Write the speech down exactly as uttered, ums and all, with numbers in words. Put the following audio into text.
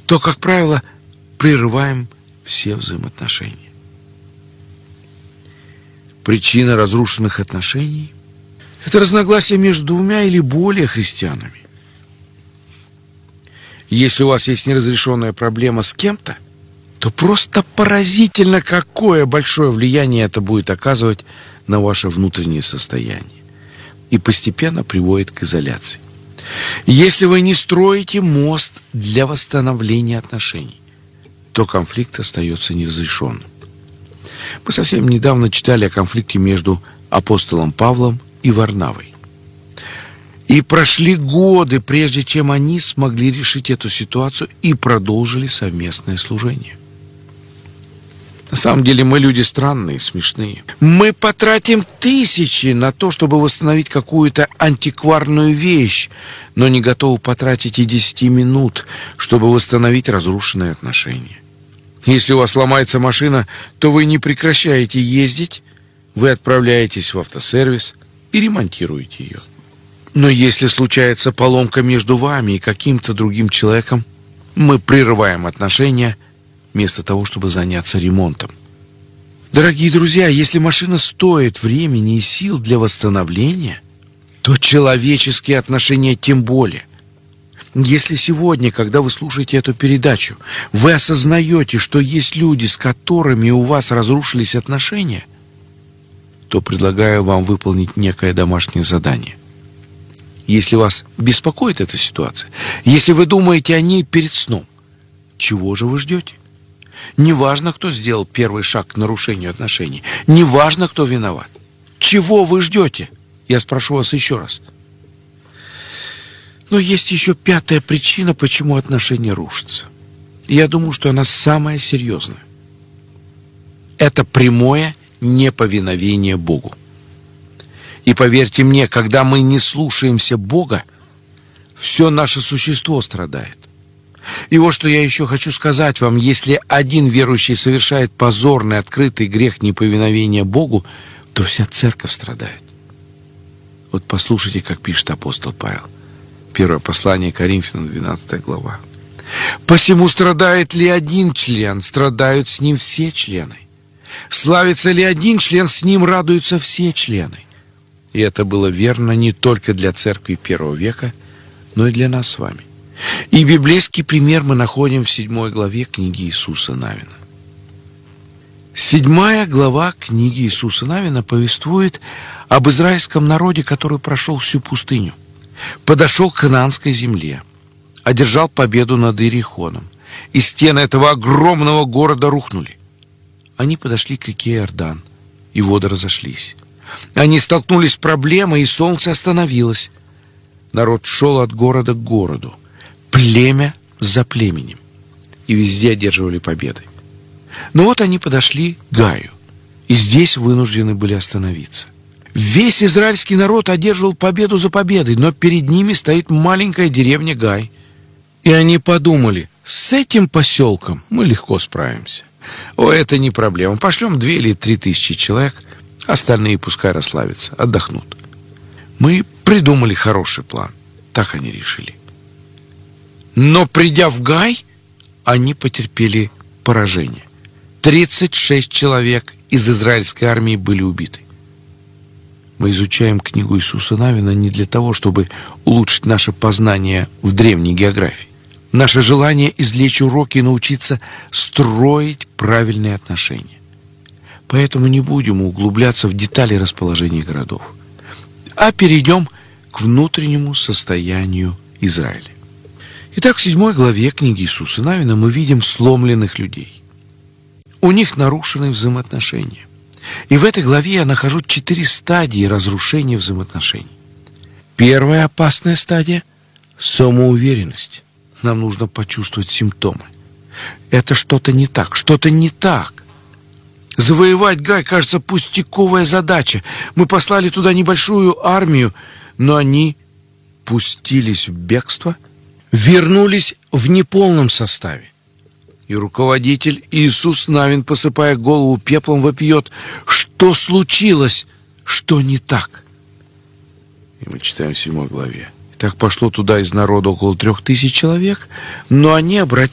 то, как правило, прерываем все взаимоотношения. Причина разрушенных отношений – это разногласия между двумя или более христианами. Если у вас есть неразрешенная проблема с кем-то, то просто поразительно, какое большое влияние это будет оказывать на ваше внутреннее состояние и постепенно приводит к изоляции. Если вы не строите мост для восстановления отношений, то конфликт остается неразрешенным. Мы совсем недавно читали о конфликте между апостолом Павлом и Варнавой. И прошли годы, прежде чем они смогли решить эту ситуацию и продолжили совместное служение. На самом деле мы люди странные, смешные. Мы потратим тысячи на то, чтобы восстановить какую-то антикварную вещь, но не готовы потратить и десяти минут, чтобы восстановить разрушенные отношения. Если у вас ломается машина, то вы не прекращаете ездить, вы отправляетесь в автосервис и ремонтируете ее. Но если случается поломка между вами и каким-то другим человеком, мы прерываем отношения вместо того, чтобы заняться ремонтом. Дорогие друзья, если машина стоит времени и сил для восстановления, то человеческие отношения тем более. Если сегодня, когда вы слушаете эту передачу, вы осознаете, что есть люди, с которыми у вас разрушились отношения, то предлагаю вам выполнить некое домашнее задание. Если вас беспокоит эта ситуация, если вы думаете о ней перед сном, чего же вы ждете? Неважно, кто сделал первый шаг к нарушению отношений, неважно, кто виноват. Чего вы ждете? Я спрошу вас еще раз. Но есть еще пятая причина, почему отношения рушатся. Я думаю, что она самая серьезная. Это прямое неповиновение Богу. И поверьте мне, когда мы не слушаемся Бога, все наше существо страдает. И вот что я еще хочу сказать вам. Если один верующий совершает позорный, открытый грех неповиновения Богу, то вся церковь страдает. Вот послушайте, как пишет апостол Павел. Первое послание Коринфянам, двенадцатая глава. «Посему страдает ли один член, страдают с ним все члены. Славится ли один член, с ним радуются все члены». И это было верно не только для церкви первого века, но и для нас с вами. И библейский пример мы находим в седьмой главе книги Иисуса Навина. Седьмая глава книги Иисуса Навина повествует об израильском народе, который прошел всю пустыню, подошел к ханаанской земле, одержал победу над Иерихоном, и стены этого огромного города рухнули. Они подошли к реке Иордан, и воды разошлись. Они столкнулись с проблемой, и солнце остановилось. Народ шел от города к городу, племя за племенем, и везде одерживали победы. Но вот они подошли к Гаю, и здесь вынуждены были остановиться. Весь израильский народ одерживал победу за победой, но перед ними стоит маленькая деревня Гай. И они подумали, с этим поселком мы легко справимся. О, это не проблема, пошлем две или три тысячи человек, остальные пускай расслабятся, отдохнут. Мы придумали хороший план, так они решили. Но придя в Гай, они потерпели поражение. тридцать шесть человек из израильской армии были убиты. Мы изучаем книгу Иисуса Навина не для того, чтобы улучшить наше познание в древней географии. Наше желание извлечь уроки и научиться строить правильные отношения. Поэтому не будем углубляться в детали расположения городов, а перейдем к внутреннему состоянию Израиля. Итак, в седьмой главе книги Иисуса Навина мы видим сломленных людей. У них нарушены взаимоотношения. И в этой главе я нахожу четыре стадии разрушения взаимоотношений. Первая опасная стадия – самоуверенность. Нам нужно почувствовать симптомы. Это что-то не так, что-то не так. Завоевать Гай, кажется, пустяковая задача. Мы послали туда небольшую армию, но они пустились в бегство, вернулись в неполном составе. И руководитель Иисус Навин, посыпая голову пеплом, вопиет: что случилось, что не так? И мы читаем в седьмой главе. Так пошло туда из народа около трех тысяч человек, но они обратились